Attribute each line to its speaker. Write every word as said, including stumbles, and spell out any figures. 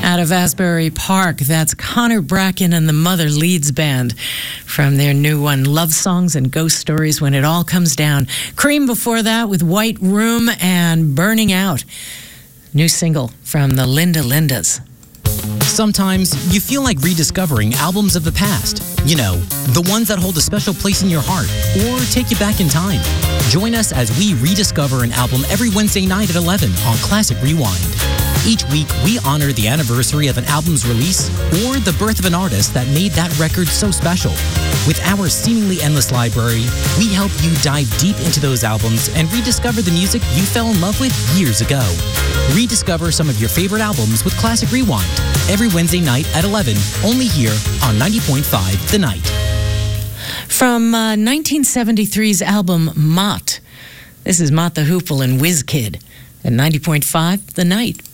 Speaker 1: Out of Asbury Park, that's Connor Bracken and the Mother Leeds Band from their new one, Love Songs and Ghost Stories When It All Comes Down. Cream before that with White Room and Burning Out. New single from the Linda Lindas.
Speaker 2: Sometimes you feel like rediscovering albums of the past. You know, the ones that hold a special place in your heart or take you back in time. Join us as we rediscover an album every Wednesday night at eleven on Classic Rewind. Each week, we honor the anniversary of an album's release or the birth of an artist that made that record so special. With our seemingly endless library, we help you dive deep into those albums and rediscover the music you fell in love with years ago. Rediscover some of your favorite albums with Classic Rewind every Wednesday night at eleven, only here on ninety point five The Night.
Speaker 1: From uh, nineteen seventy-three's album Mott, this is Mott the Hoople and Whiz Kid at ninety point five The Night.